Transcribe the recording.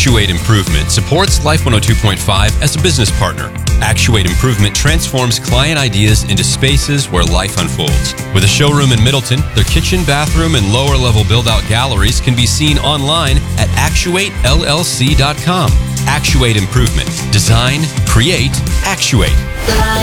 Actuate Improvement supports Life 102.5 as a business partner. Actuate Improvement transforms client ideas into spaces where life unfolds. With a showroom in Middleton, their kitchen, bathroom, and lower-level build-out galleries can be seen online at actuatellc.com. Actuate Improvement. Design, create, actuate.